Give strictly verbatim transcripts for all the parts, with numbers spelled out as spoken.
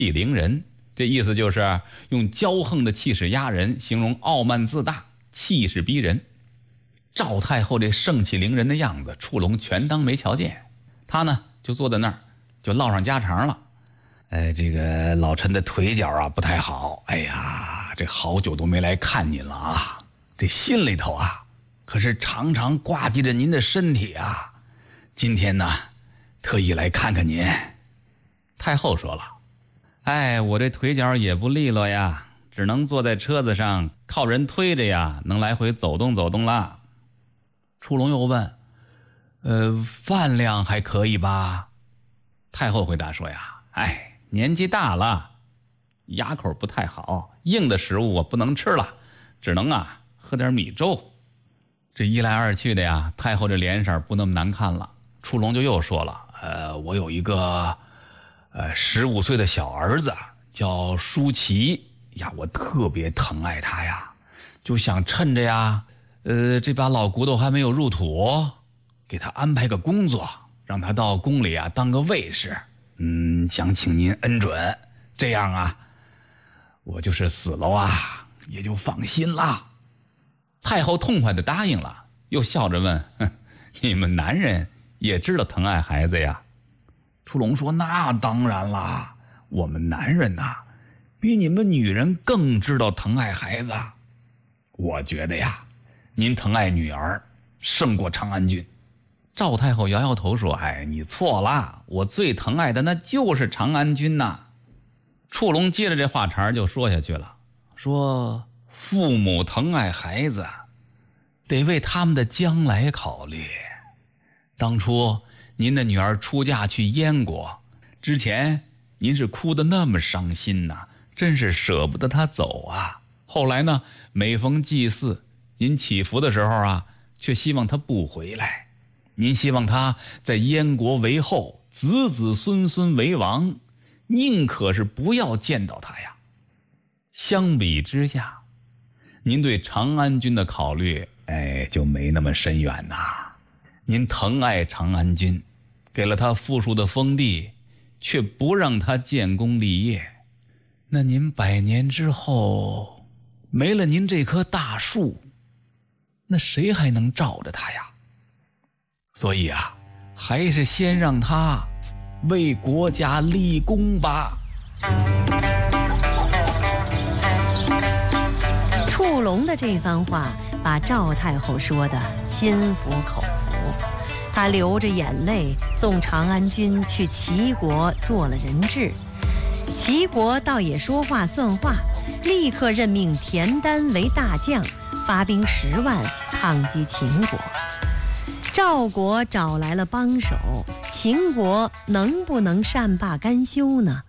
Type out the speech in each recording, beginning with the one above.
气凌人，这意思就是用骄横的气势压人，形容傲慢自大，气势逼人。赵太后这盛气凌人的样子，触龙全当没瞧见。他呢就坐在那儿，就唠上家常了。哎，这个老臣的腿脚啊不太好，哎呀，这好久都没来看您了啊，这心里头啊可是常常挂记着您的身体啊。今天呢特意来看看您。太后说了，哎，我这腿脚也不利落呀，只能坐在车子上靠人推着呀，能来回走动走动啦。触龙又问，呃，饭量还可以吧？太后回答说呀，哎，年纪大了，牙口不太好，硬的食物我不能吃了，只能啊喝点米粥。这一来二去的呀，太后这脸色不那么难看了。触龙就又说了，呃，我有一个呃十五岁的小儿子叫舒淇呀，我特别疼爱他呀，就想趁着呀呃这把老骨头还没有入土，给他安排个工作，让他到宫里啊当个卫士。嗯，想请您恩准，这样啊我就是死了啊也就放心了。太后痛快地答应了，又笑着问，哼，你们男人也知道疼爱孩子呀？触龙说，那当然啦，我们男人呐、啊、比你们女人更知道疼爱孩子。我觉得呀，您疼爱女儿胜过长安君。赵太后摇摇头说，哎，你错了，我最疼爱的那就是长安君呐。触龙接着这话茬就说下去了，说父母疼爱孩子得为他们的将来考虑。当初您的女儿出嫁去燕国之前，您是哭得那么伤心呐、啊，真是舍不得她走啊。后来呢，每逢祭祀您祈福的时候啊，却希望她不回来。您希望她在燕国为后，子子孙孙为王，宁可是不要见到她呀。相比之下，您对长安君的考虑，哎，就没那么深远呐、啊。您疼爱长安君，给了他富庶的封地，却不让他建功立业。那您百年之后没了您这棵大树，那谁还能罩着他呀？所以啊，还是先让他为国家立功吧。 触龙的这番话把赵太后说得心服口服，她流着眼泪送长安君去齐国做了人质。齐国倒也说话算话，立刻任命田丹为大将，发兵十万抗击秦国。赵国找来了帮手，秦国能不能善罢甘休呢？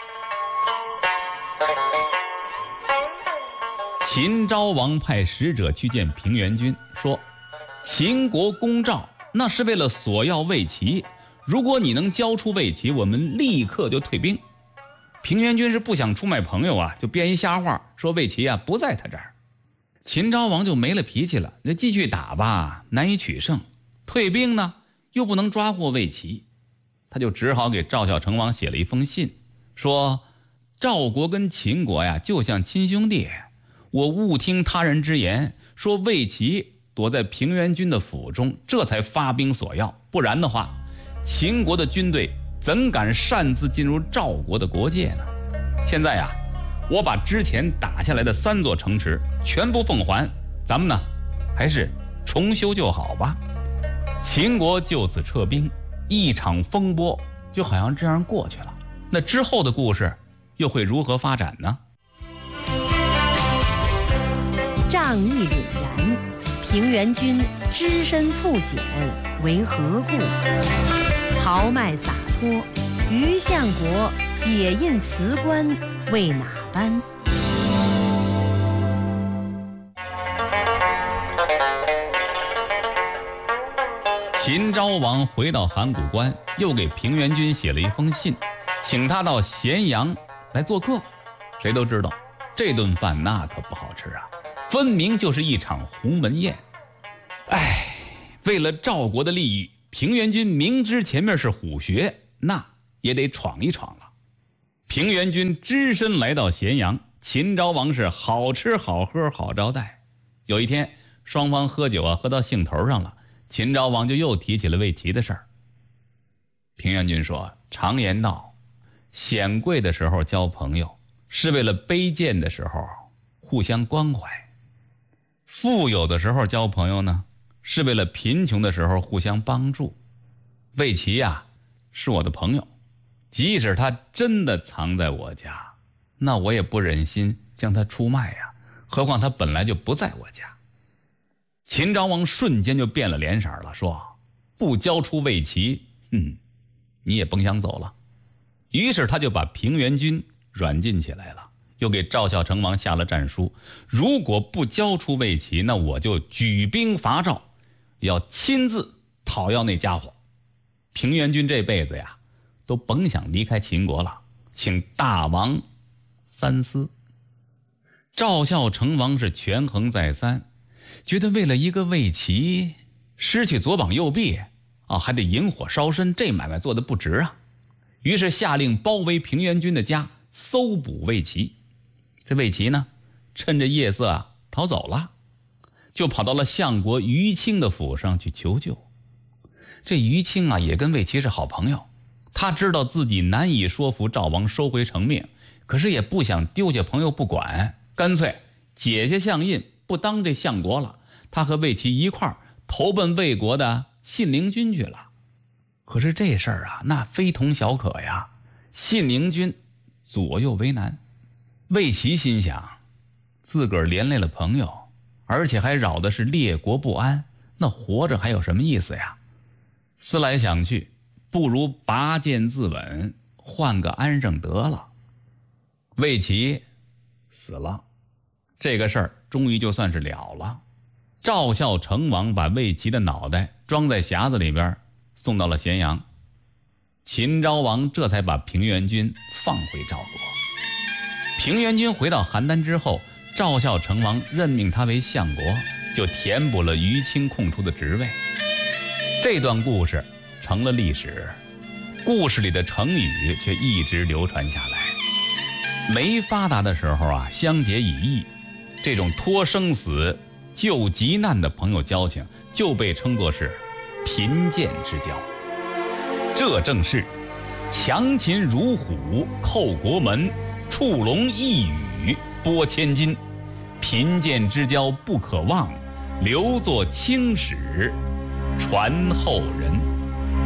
秦昭王派使者去见平原君，说秦国攻赵那是为了索要魏齐，如果你能交出魏齐，我们立刻就退兵。平原君是不想出卖朋友啊，就编一瞎话说魏齐啊不在他这儿。秦昭王就没了脾气了，这继续打吧难以取胜，退兵呢又不能抓获魏齐，他就只好给赵孝成王写了一封信，说赵国跟秦国呀就像亲兄弟，我误听他人之言，说魏齐躲在平原君的府中，这才发兵索要，不然的话秦国的军队怎敢擅自进入赵国的国界呢？现在呀，我把之前打下来的三座城池全部奉还，咱们呢还是重修就好吧。秦国就此撤兵，一场风波就好像这样过去了。那之后的故事又会如何发展呢？ 仗义凛然，平原君只身赴险，为何故？豪迈洒脱，于相国解印辞官，为哪般？ 秦昭王回到函谷关，又给平原君写了一封信，请他到咸阳来做客。谁都知道这顿饭那可不好吃啊，分明就是一场鸿门宴。哎，为了赵国的利益，平原君明知前面是虎穴，那也得闯一闯了。 平原君只身来到咸阳，秦昭王是好吃好喝好招待。有一天双方喝酒啊，喝到兴头上了，秦昭王就又提起了魏齐的事儿。平原君说，常言道，显贵的时候交朋友，是为了卑贱的时候互相关怀；富有的时候交朋友呢，是为了贫穷的时候互相帮助。魏齐呀，是我的朋友，即使他真的藏在我家，那我也不忍心将他出卖呀，何况他本来就不在我家。秦昭王瞬间就变了脸色了，说，不交出魏齐，嗯，你也甭想走了。于是他就把平原君软禁起来了，又给赵孝成王下了战书，如果不交出魏齐，那我就举兵伐赵，要亲自讨要那家伙。平原君这辈子呀，都甭想离开秦国了，请大王三思。赵孝成王是权衡再三，觉得为了一个魏齐失去左膀右臂啊，还得引火烧身，这买卖做得不值啊。于是下令包围平原君的家，搜捕魏齐。这魏齐呢，趁着夜色啊逃走了，就跑到了相国于清的府上去求救。这于清啊也跟魏齐是好朋友，他知道自己难以说服赵王收回成命，可是也不想丢下朋友不管，干脆解下相印，不当这相国了，他和魏齐一块儿投奔魏国的信陵君去了。可是这事儿啊，那非同小可呀，信陵君左右为难。魏齐心想，自个儿连累了朋友，而且还扰的是列国不安，那活着还有什么意思呀？思来想去，不如拔剑自刎，换个安生得了。魏齐死了，这个事儿终于就算是了了。赵孝成王把魏齐的脑袋装在匣子里边，送到了咸阳。秦昭王这才把平原君放回赵国。平原君回到邯郸之后，赵孝成王任命他为相国，就填补了于清空出的职位。这段故事成了历史，故事里的成语却一直流传下来。没发达的时候啊，相结以义，这种托生死救急难的朋友交情，就被称作是贫贱之交。这正是强秦如虎，寇国门，触龙一羽，拨千金。贫贱之交不可忘，留作青史传后人。